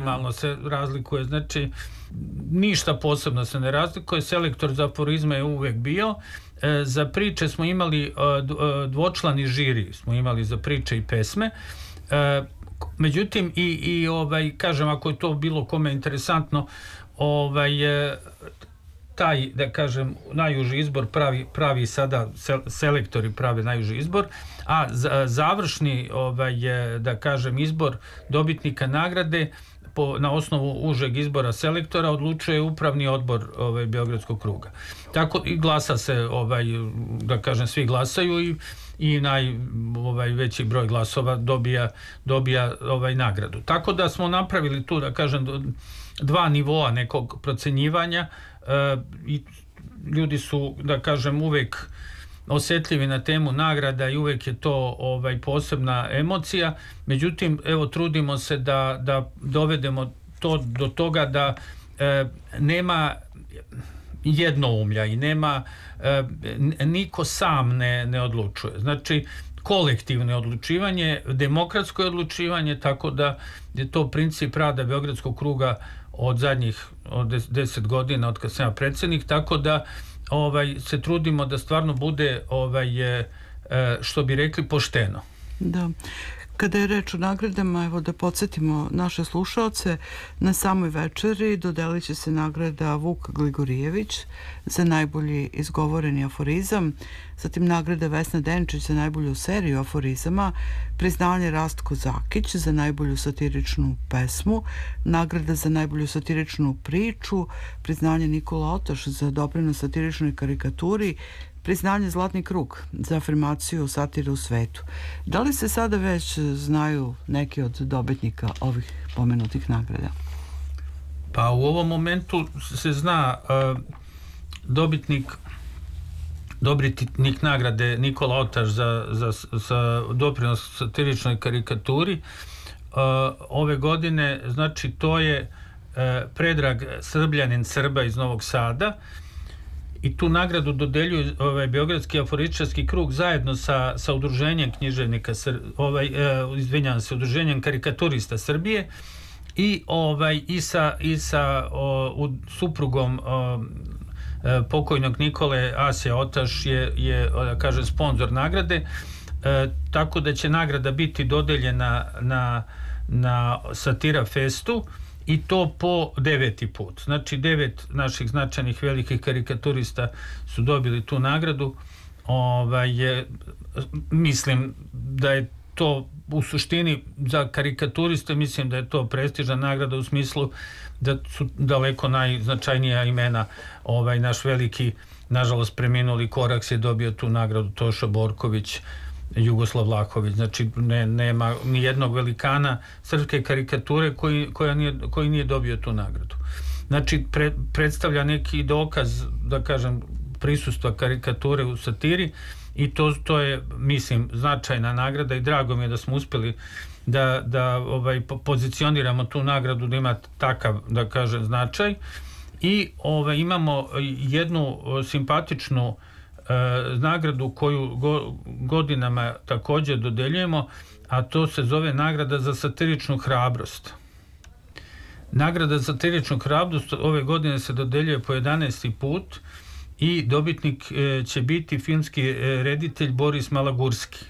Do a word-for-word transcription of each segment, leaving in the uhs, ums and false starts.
minimalno se razlikuje, znači ništa posebno se ne razlikuje. Selektor za aforizme je uvek bio. E, za priče smo imali dvočlani žiri, smo imali za priče i pesme. E, međutim i, i ovaj, kažem, ako je to bilo kome interesantno, ovaj, e, taj, da kažem, najuži izbor pravi, pravi sada selektori prave najuži izbor, a završni, ovaj, da kažem, izbor dobitnika nagrade po, na osnovu užeg izbora selektora odlučuje upravni odbor ovaj, Beogradskog kruga. Tako i glasa se, ovaj, da kažem, svi glasaju i, i naj, ovaj, veći broj glasova dobija, dobija ovaj, nagradu. Tako da smo napravili tu, da kažem, dva nivoa nekog procenjivanja. E, i ljudi su, da kažem, uvek osjetljivi na temu nagrada i uvek je to ovaj, posebna emocija. Međutim, evo, trudimo se da, da dovedemo to do toga da e, nema jednoumlja i nema e, niko sam ne, ne odlučuje. Znači, kolektivno odlučivanje, demokratsko odlučivanje, tako da je to princip rada Beogradskog kruga od zadnjih od deset godina od kad sam ja predsjednik, tako da ovaj, se trudimo da stvarno bude ovaj, e, što bi rekli pošteno. Da. Kada je reč o nagradama, evo da podsjetimo naše slušaoce, na samoj večeri dodelit će se nagrada Vuk Gligorijević za najbolji izgovoreni aforizam, zatim nagrada Vesna Denčić za najbolju seriju aforizama, priznanje Rastko Zakić za najbolju satiričnu pesmu, nagrada za najbolju satiričnu priču, priznanje Nikola Otaš za doprinos satiričnoj karikaturi, priznanje Zlatni krug za afirmaciju satire u svetu. Da li se sada već znaju neki od dobitnika ovih pomenutih nagrada? Pa u ovom momentu se zna uh, dobitnik dobitnik nagrade Nikola Otaš za, za, za doprinos satiričnoj karikaturi. Uh, ove godine, znači, to je uh, Predrag Srbljanin Srba iz Novog Sada. I tu nagradu dodeljuje ovaj Beogradski aforističarski krug zajedno sa, sa udruženjem književnika, ovaj, e, izvinjavam se, udruženjem karikaturista Srbije i, ovaj, i sa, i sa o, u, suprugom o, e, pokojnog Nikole, Asja Otaš je, je da kažem, sponzor nagrade, e, tako da će nagrada biti dodeljena na, na Satira Festu, i to po deveti put. Znači, devet naših značajnih velikih karikaturista su dobili tu nagradu. Ovaj, je, mislim da je to u suštini za karikaturiste, mislim da je to prestižna nagrada u smislu da su daleko najznačajnija imena. Ovaj, naš veliki, nažalost preminuli Koraks je dobio tu nagradu, Toša Borković, Jugoslav Vlahović, znači ne, nema ni jednog velikana srpske karikature koji, koja nije, koji nije dobio tu nagradu. Znači pre, predstavlja neki dokaz, da kažem, prisustva karikature u satiri i to, to je, mislim, značajna nagrada i drago mi je da smo uspjeli da, da ovaj, pozicioniramo tu nagradu da ima takav, da kažem, značaj. I ovaj, imamo jednu simpatičnu E, nagradu koju go, godinama također dodeljujemo, a to se zove nagrada za satiričnu hrabrost. Nagrada za satiričnu hrabrost ove godine se dodeljuje po jedanaesti put i dobitnik e, će biti filmski e, reditelj Boris Malagurski.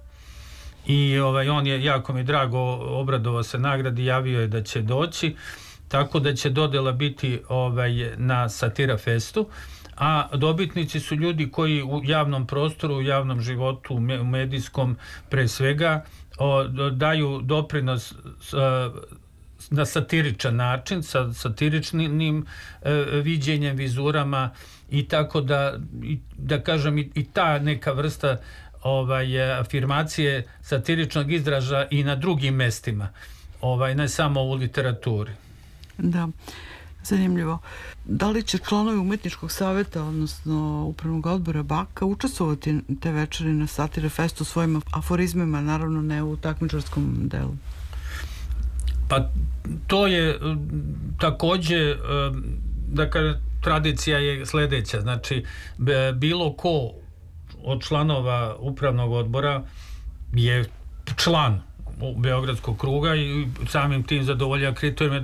I ovaj, on je, jako mi drago, obradovao se nagradi, javio je da će doći, tako da će dodela biti ovaj, na Satira Festu. A dobitnici su ljudi koji u javnom prostoru, u javnom životu, u medijskom pre svega, o, daju doprinos a, na satiričan način, sa satiričnim e, viđenjem, vizurama i tako da, i, da kažem, i, i ta neka vrsta ovaj, afirmacije satiričnog izraža i na drugim mestima, ovaj, ne samo u literaturi. Da. Zanimljivo. Da li će članovi umetničkog savjeta, odnosno upravnog odbora Baka, učestvovati te večeri na Satire Festu svojim aforizmima, naravno ne u takmičarskom delu? Pa to je također, da kažem, tradicija je sljedeća. Znači, bilo ko od članova upravnog odbora je član Beogradskog kruga i samim tim zadovolja kriterijuma